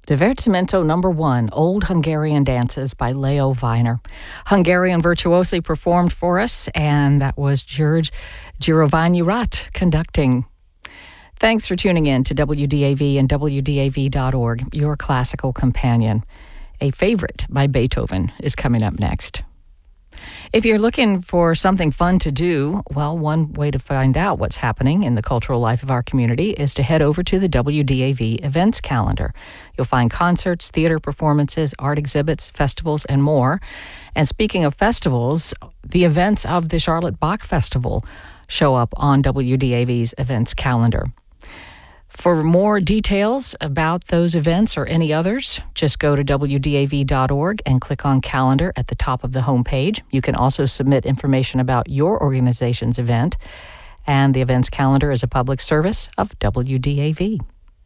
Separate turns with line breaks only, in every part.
Divertimento number 1, Old Hungarian Dances by Leo Weiner. Hungarian virtuosi performed for us, and that was George Girovany-Rat conducting. Thanks for tuning in to WDAV and WDAV.org, your classical companion. A Favorite by Beethoven is coming up next. If you're looking for something fun to do, well, one way to find out what's happening in the cultural life of our community is to head over to the WDAV events calendar. You'll find concerts, theater performances, art exhibits, festivals, and more. And speaking of festivals, the events of the Charlotte Bach Festival show up on WDAV's events calendar. For more details about those events or any others, just go to WDAV.org and click on calendar at the top of the homepage. You can also submit information about your organization's event, and the events calendar is a public service of WDAV.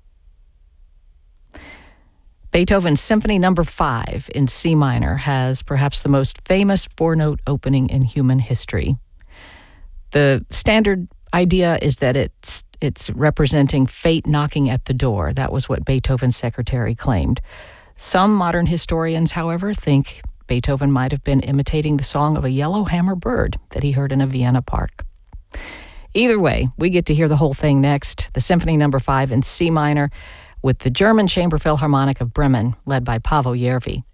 Beethoven's Symphony No. 5 in C minor has perhaps the most famous four-note opening in human history. The standard idea is that it's representing fate knocking at the door. That was what Beethoven's secretary claimed. Some modern historians, however, think Beethoven might have been imitating the song of a yellowhammer bird that he heard in a Vienna park. Either way, we get to hear the whole thing next. The Symphony No. 5 in C minor with the German Chamber Philharmonic of Bremen, led by Paavo Järvi.